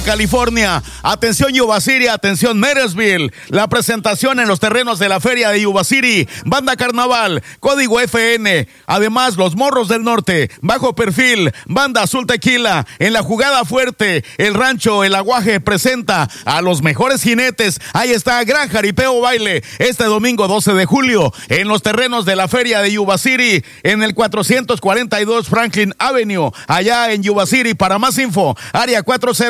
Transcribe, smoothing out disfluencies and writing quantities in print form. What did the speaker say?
California. Atención Yuba City, atención Marysville. La presentación en los terrenos de la feria de Yuba City. Banda Carnaval, código FN. Además, los Morros del Norte, Bajo Perfil, Banda Azul Tequila. En la jugada fuerte, el Rancho El Aguaje presenta a los mejores jinetes. Ahí está Gran Jaripeo Baile este domingo 12 de julio en los terrenos de la feria de Yuba City, en el 442 Franklin Avenue, allá en Yuba City. Para más info, área 40